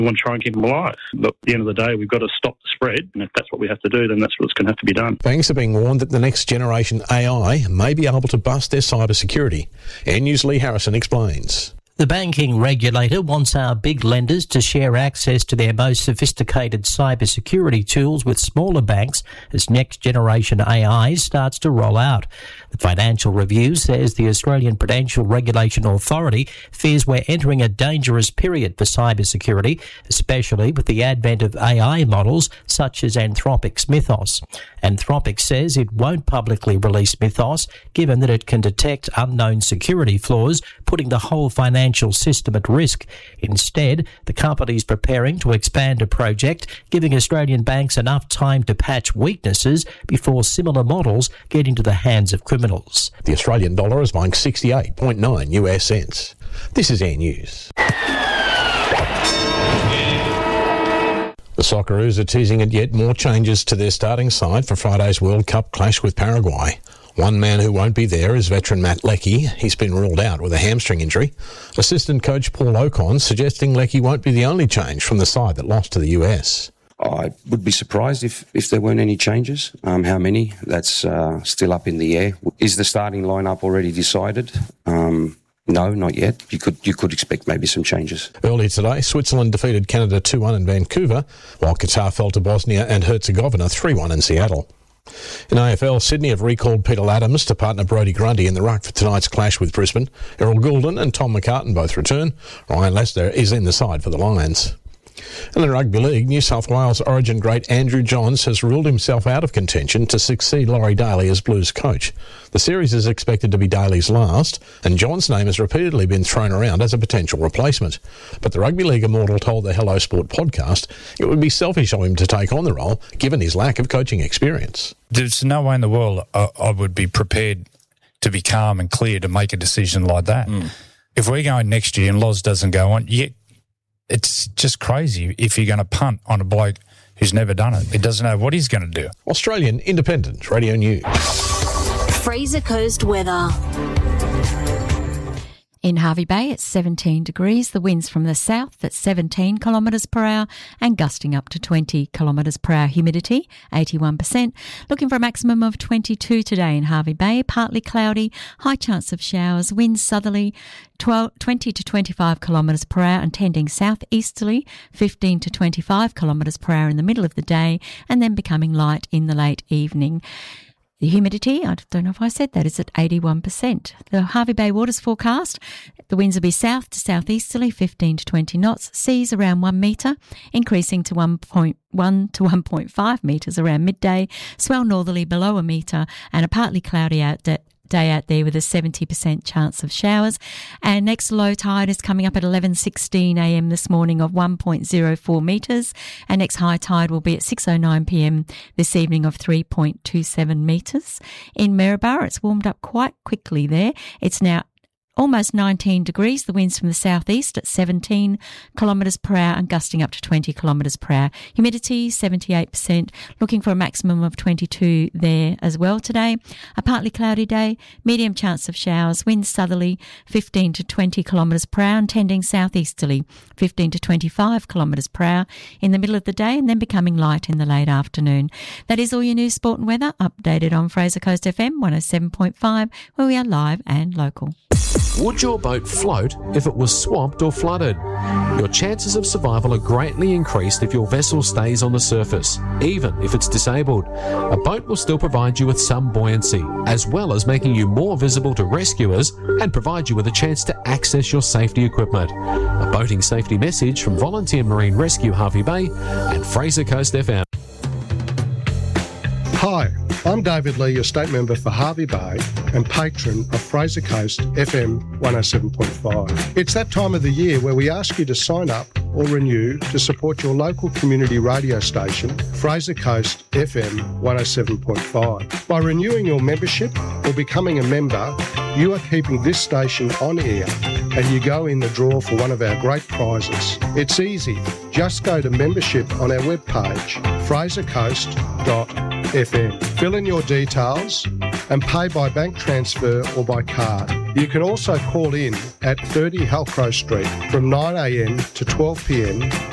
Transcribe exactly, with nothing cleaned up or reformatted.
We want to try and keep them alive. Look, at the end of the day, we've got to stop the spread, and if that's what we have to do, then that's what's going to have to be done. Banks are being warned that the next generation A I may be able to bust their cybersecurity. N News' Lee Harrison explains. The banking regulator wants our big lenders to share access to their most sophisticated cybersecurity tools with smaller banks as next-generation A I starts to roll out. The Financial Review says the Australian Prudential Regulation Authority fears we're entering a dangerous period for cybersecurity, especially with the advent of A I models such as Anthropic's Mythos. Anthropic says it won't publicly release Mythos, given that it can detect unknown security flaws, putting the whole financial system at risk. Instead, the company is preparing to expand a project, giving Australian banks enough time to patch weaknesses before similar models get into the hands of criminals. The Australian dollar is buying sixty-eight point nine U S cents. This is Air News. The Socceroos are teasing at yet more changes to their starting side for Friday's World Cup clash with Paraguay. One man who won't be there is veteran Matt Leckie. He's been ruled out with a hamstring injury. Assistant coach Paul Ocon suggesting Leckie won't be the only change from the side that lost to the U S. I would be surprised if, if there weren't any changes. Um, how many? That's uh, still up in the air. Is the starting lineup already decided? Um, no, not yet. You could you could expect maybe some changes. Earlier today, Switzerland defeated Canada two one in Vancouver, while Qatar fell to Bosnia and Herzegovina three one in Seattle. In A F L, Sydney have recalled Peter Adams to partner Brodie Grundy in the ruck for tonight's clash with Brisbane. Errol Goulden and Tom McCartan both return. Ryan Lester is in the side for the Lions. In the Rugby League, New South Wales Origin great Andrew Johns has ruled himself out of contention to succeed Laurie Daly as Blues coach. The series is expected to be Daly's last, and Johns' name has repeatedly been thrown around as a potential replacement. But the Rugby League immortal told the Hello Sport podcast it would be selfish of him to take on the role, given his lack of coaching experience. There's no way in the world I, I would be prepared to be calm and clear to make a decision like that. Mm. If we're going next year and Loz doesn't go on, yeah, it's just crazy if you're going to punt on a bloke who's never done it. He doesn't know what he's going to do. Australian Independent Radio News. Fraser Coast weather. In Hervey Bay, it's seventeen degrees. The winds from the south at seventeen kilometres per hour and gusting up to twenty kilometres per hour. Humidity, eighty-one percent. Looking for a maximum of twenty-two today in Hervey Bay. Partly cloudy, high chance of showers. Winds southerly, twelve, twenty to twenty-five kilometres per hour and tending southeasterly, fifteen to twenty-five kilometres per hour in the middle of the day and then becoming light in the late evening. The humidity, I don't know if I said that, is at eighty-one percent. The Hervey Bay waters forecast, the winds will be south to southeasterly, fifteen to twenty knots, seas around one metre, increasing to one point one to one point five metres around midday, swell northerly below a metre, and a partly cloudy out day. day out there with a seventy percent chance of showers. And next low tide is coming up at eleven sixteen a m this morning of one point zero four metres. And next high tide will be at six oh nine p m this evening of three point two seven metres. In Maryborough, it's warmed up quite quickly there. It's now almost nineteen degrees. The winds from the southeast at seventeen kilometres per hour and gusting up to twenty kilometres per hour. Humidity seventy-eight percent. Looking for a maximum of twenty-two there as well today. A partly cloudy day. Medium chance of showers. Winds southerly fifteen to twenty kilometres per hour and tending southeasterly fifteen to twenty-five kilometres per hour in the middle of the day and then becoming light in the late afternoon. That is all your news, sport and weather updated on Fraser Coast F M one oh seven point five where we are live and local. Would your boat float if it was swamped or flooded? Your chances of survival are greatly increased if your vessel stays on the surface, even if it's disabled. A boat will still provide you with some buoyancy, as well as making you more visible to rescuers and provide you with a chance to access your safety equipment. A boating safety message from Volunteer Marine Rescue Hervey Bay and Fraser Coast F M. Hi, I'm David Lee, your state member for Hervey Bay and patron of Fraser Coast F M one oh seven point five. It's that time of the year where we ask you to sign up or renew to support your local community radio station, Fraser Coast F M one oh seven point five. By renewing your membership or becoming a member, you are keeping this station on air and you go in the draw for one of our great prizes. It's easy. Just go to membership on our webpage, fraser coast dot f m. Fill in your details and pay by bank transfer or by card. You can also call in at thirty Halcrow Street from nine a m to twelve p m